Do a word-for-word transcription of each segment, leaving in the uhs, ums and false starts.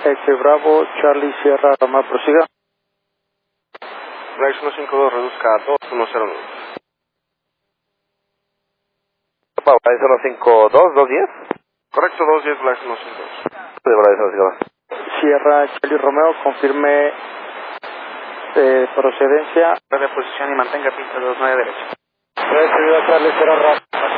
Eche Bravo, Charlie Sierra, Roma, prosiga. Flight uno cinco dos, reduzca a dos uno cero nueve. Flight uno cinco dos, dos diez. Correcto, dos diez, Flight uno cinco dos. De Flight uno cinco dos. Sierra, Charlie Romeo, confirme eh, procedencia. De posición y mantenga pista dos nueve derecha. Recibido Charlie Sierra, Roma.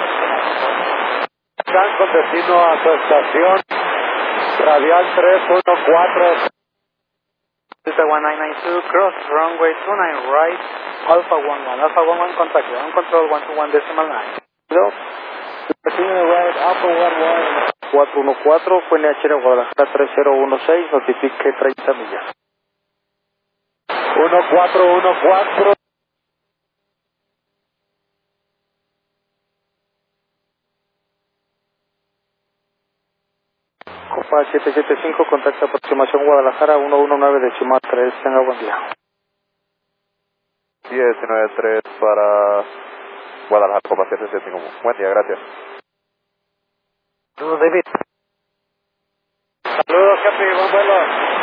Están con destino a su estación. Radial tres uno cuatro. Delta one nine nine two, cross runway two nine right, Alpha one one, Alpha one one contact, ground control one two one decimal nine. Right, Alpha one one. cuatro uno cuatro, fue N H R Guadalajara tres cero uno seis, notifique treinta millas. uno cuatro uno cuatro. Copa siete siete cinco, contacto aproximación Guadalajara uno uno nueve decimal tres, tenga buen día. diez nueve tres para Guadalajara, Copa siete siete cinco. Buen día, gracias. Saludos, David. Saludos, jefe, buen vuelo.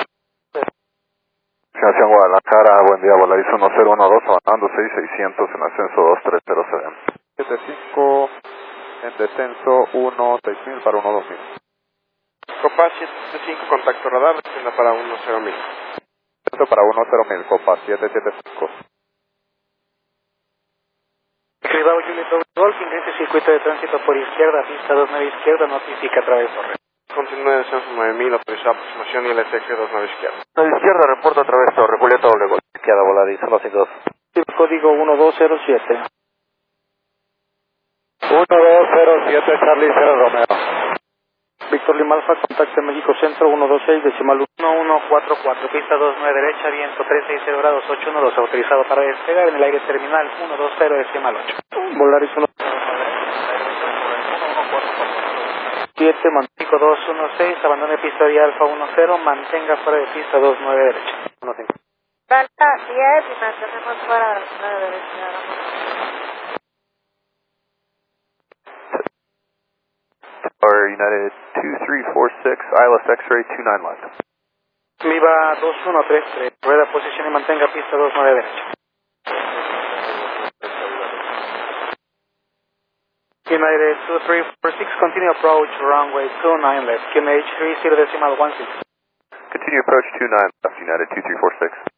Nación Guadalajara, buen día, Volaris uno cero uno dos, avanzando seis seiscientos en ascenso dos tres cero cero. siete cinco en descenso uno seis mil para uno dos mil. Copa siete cinco, contacto radar, descienda para uno cero mil. Descenso para uno cero mil, Copa siete siete cinco. Cribao Juliet Golf, ingrese circuito de tránsito por izquierda, pista dos nueve izquierda, notifica a través torre. Continúe descenso nueve mil, autorizada aproximación y L T X dos nueve izquierda. A la izquierda, reporta a través torre, Julieta doble Golf. Izquierda, Volaris uno cinco dos. Código uno dos cero siete. uno dos cero siete, Charlie Sierra Romeo. Víctor Lima Alfa, contacto México Centro uno dos seis, decimal uno uno cuatro cuatro, pista dos nueve derecha, viento tres seis cero grados ocho uno dos, autorizado para despegar en el aire terminal uno dos cero decimal ocho. Volaris uno siete, cinco dos uno seis, abandone pista de Alfa uno cero, mantenga fuera de pista dos nueve derecha. uno cinco. Delta diez y mantenemos fuera de nueve derecha. Tower United two three four six, I L S X-ray two nine left. Viva dos uno tres tres, rueda posición y mantenga pista dos nueve derecha. United two three four six, continue approach runway two nine left, Q N H three zero decimal one six. Continue approach two nine left, United two three four six.